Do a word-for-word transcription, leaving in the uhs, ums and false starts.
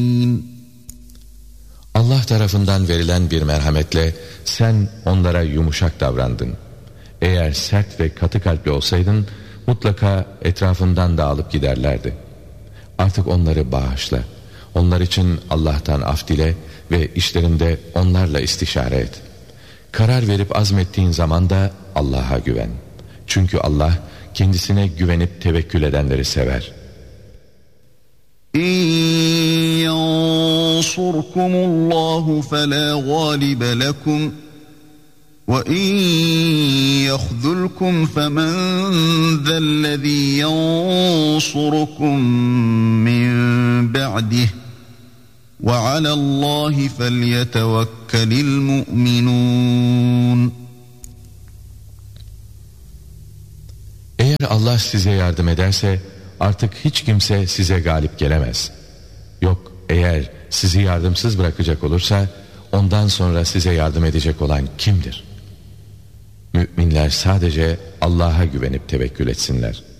Allah tarafından verilen bir merhametle sen onlara yumuşak davrandın. Eğer sert ve katı kalpli olsaydın mutlaka etrafından dağılıp giderlerdi. Artık onları bağışla. Onlar için Allah'tan af dile ve işlerinde onlarla istişare et. Karar verip azmettiğin zaman da Allah'a güven. Çünkü Allah kendisine güvenip tevekkül edenleri sever. İn yansurkumullahu fela galibe lekum ve in yakhzulkum femen zellezî yansurukum min ba'dih ve alallâhi felyetevekkelil mu'minûn. Eğer Allah size yardım ederse artık hiç kimse size galip gelemez. Yok, eğer sizi yardımsız bırakacak olursa ondan sonra size yardım edecek olan kimdir? Müminler sadece Allah'a güvenip tevekkül etsinler.